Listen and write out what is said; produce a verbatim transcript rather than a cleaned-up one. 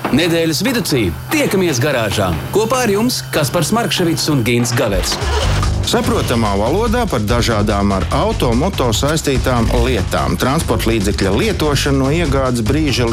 Nedēļas vidū tiekamies garāžā. Kopā ar jums Kaspars Markševics un Gints Gavers. Saprotamā valodā par dažādām ar auto, moto saistītām lietām, transporta līdzekļa lietošanu no iegādes brīža